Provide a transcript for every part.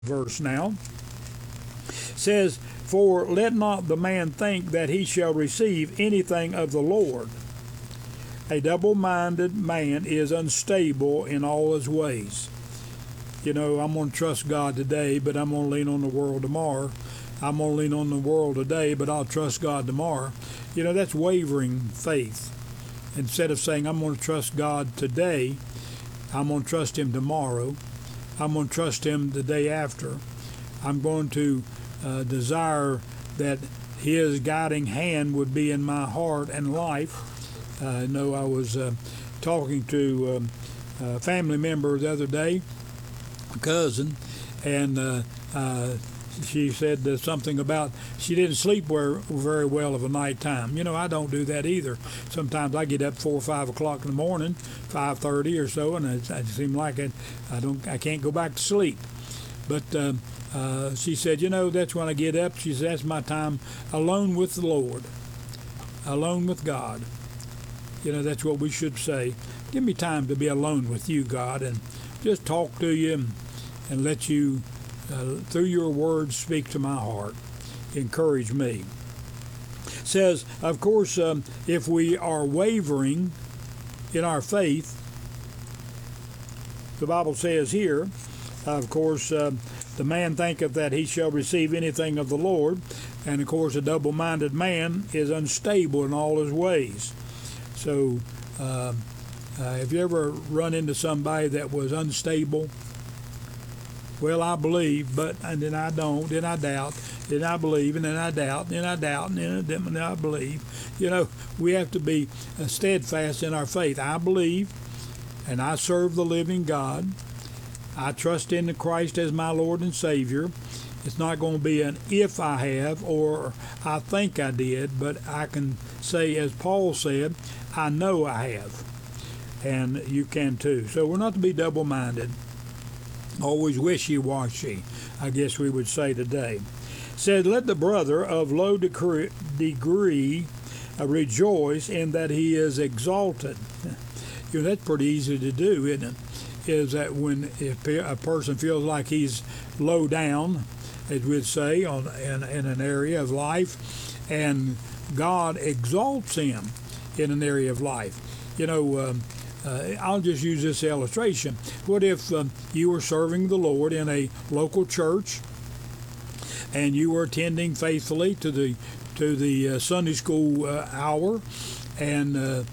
verse now. Says, "For let not the man think that he shall receive anything of the Lord. A double-minded man is unstable in all his ways." You know, I'm going to trust God today, but I'm going to lean on the world tomorrow. I'm going to lean on the world today, but I'll trust God tomorrow. You know, that's wavering faith. Instead of saying, I'm going to trust God today, I'm going to trust Him tomorrow. I'm going to trust Him the day after. I'm going to desire that His guiding hand would be in my heart and life. I know I was talking to a family member the other day, a cousin, and she said something about she didn't sleep very well of a night time. You know, I don't do that either. Sometimes I get up 4 or 5 o'clock in the morning, 5:30 or so, and it seems like I can't go back to sleep. But she said, you know, that's when I get up. She said, that's my time alone with the Lord, alone with God. You know, that's what we should say. Give me time to be alone with you, God, and just talk to you and let you, through your words, speak to my heart. Encourage me. Says, of course, if we are wavering in our faith, the Bible says here, of course, the man thinketh that he shall receive anything of the Lord, and of course, a double-minded man is unstable in all his ways. So, have you ever run into somebody that was unstable? Well, I believe, and then I don't, then I doubt, then I believe, and then I doubt, then I doubt, and then I believe. You know, we have to be steadfast in our faith. I believe, and I serve the living God. I trust in Christ as my Lord and Savior. It's not going to be an if I have or I think I did, but I can say, as Paul said, I know I have. And you can too. So we're not to be double-minded. Always wishy-washy, I guess we would say today. Said, let the brother of low degree rejoice in that he is exalted. You know, that's pretty easy to do, isn't it? Is that if a person feels like he's low down, as we'd say, in an area of life, and God exalts him in an area of life. You know, I'll just use this illustration. What if you were serving the Lord in a local church, and you were attending faithfully to the Sunday school hour, and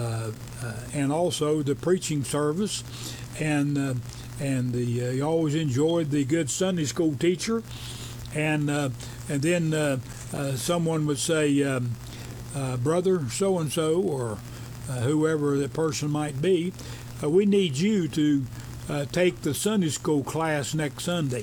also the preaching service, and you always enjoyed the good Sunday school teacher, and then someone would say, brother so and so, or whoever the person might be, we need you to take the Sunday school class next Sunday.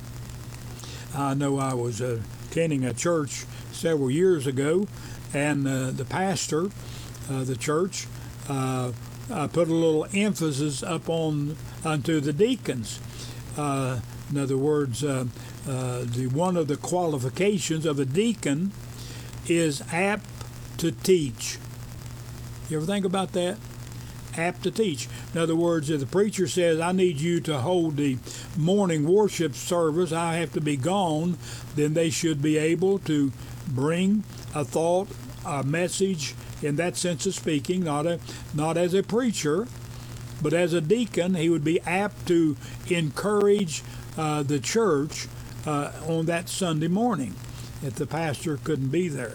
I know I was attending a church several years ago, and the pastor of the church put a little emphasis up onto the deacons. In other words, one of the qualifications of a deacon is apt to teach. You ever think about that? Apt to teach. In other words, if the preacher says, I need you to hold the morning worship service, I have to be gone, then they should be able to bring a thought, a message, in that sense of speaking, not as a preacher, but as a deacon. He would be apt to encourage the church on that Sunday morning if the pastor couldn't be there.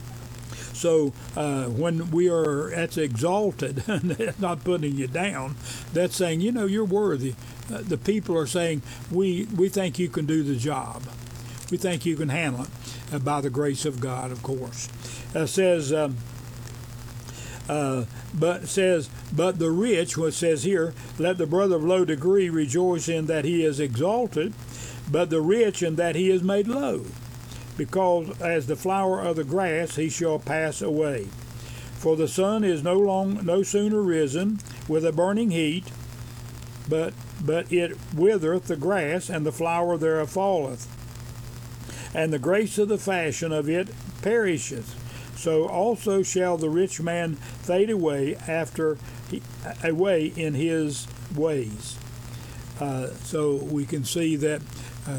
So when that's exalted, that's not putting you down. That's saying, you know, you're worthy. The people are saying, we think you can do the job. We think you can handle it by the grace of God, of course. Says, but the rich, what says here, let the brother of low degree rejoice in that he is exalted, but the rich in that he is made low. Because as the flower of the grass he shall pass away. For the sun is no sooner risen with a burning heat, but it withereth the grass, and the flower thereof falleth, and the grace of the fashion of it perisheth. So also shall the rich man fade away away in his ways. So we can see that